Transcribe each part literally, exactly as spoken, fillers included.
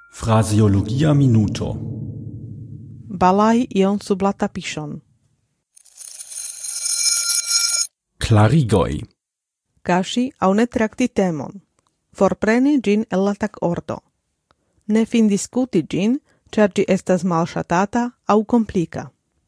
Fraseologia minuto. Balai ion sub la tapiŝon. Klarigoj. Kaŝi aŭ ne trakti temon. Forpreni ĝin el la takordo. Ne findiskuti ĝin, ĉar ĝi estas malŝatata aŭ komplika.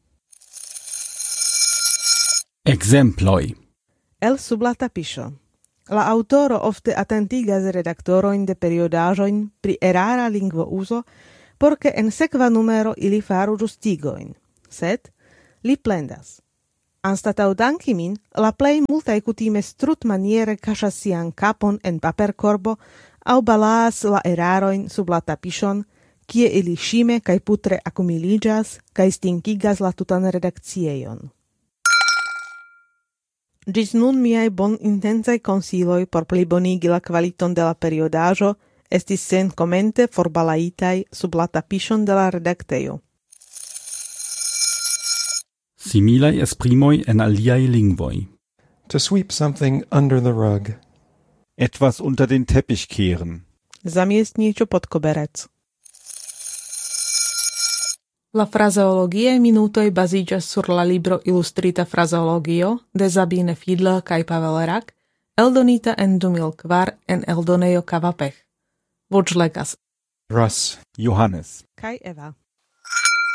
Ekzemploj. El sub la tapiŝo. La aŭtoro ofte atentigas redaktorojn de periodaĵojn pri erara lingvouzo, por ke en sekva numero ili faru ĝustigojn. Sed li plendas. Anstataŭ danki min, la plej multaj kutime strutmaniere kaŝas sian kapon en paperkorbo aŭ balaas la erarojn sub la tapiŝon, kie ili ŝime kaj putre akumiliĝas kaj stinkigas la tutan redakciejon. Ĝis nun miaj bonintencaj konsiloj por plibonigi la kvaliton de la periodaĵo estis senkomente forbalaitaj sub la tapiŝon de la redaktejo. Similaj esprimoj en aliaj lingvoj. To sweep something under the rug. Etwas unter den Teppich kehren. Zamiest niečo pod koberec. La frazeologiae minutoj baziĝas sur la libro Ilustrita frazeologio de Sabine Fiedler kaj Pavel Rak, eldonita en du mil kvar en eldonejo Kavapech. Voĉlegas Russ Johannes kaj Eva.